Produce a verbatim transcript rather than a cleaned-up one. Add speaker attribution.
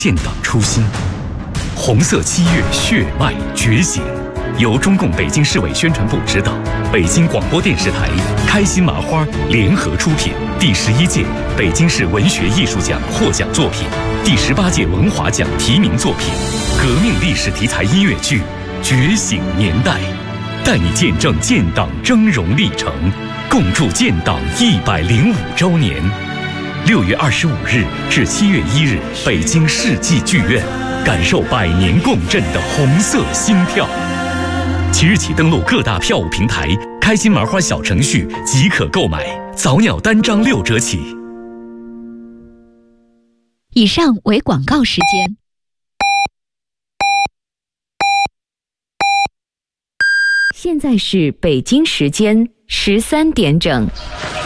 Speaker 1: 建党初心，红色七月血脉觉醒。由中共北京市委宣传部指导，北京广播电视台、开心麻花联合出品。第十一届北京市文学艺术奖获奖作品，第十八届文华奖提名作品，革命历史题材音乐剧《觉醒年代》，带你见证建党峥嵘历程，共筑建党一百零五周年。六月二十五日至七月一日，北京世纪剧院，感受百年共振的红色心跳。即日起登录各大票务平台、开心麻花小程序即可购买，早鸟单张六折起。
Speaker 2: 以上为广告时间。现在是北京时间十三点整。